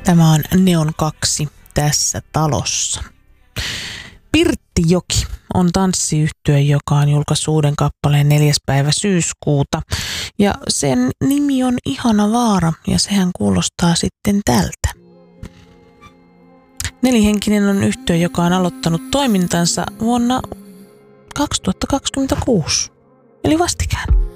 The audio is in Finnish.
Tämä on Neon 2 tässä talossa. Pirttijoki on tanssiyhtye, joka on julkaissut uuden kappaleen 4. päivä syyskuuta. Ja sen nimi on Ihana Vaara ja sehän kuulostaa sitten tältä. Nelihenkinen on yhtye, joka on aloittanut toimintansa vuonna 2026, eli vastikään.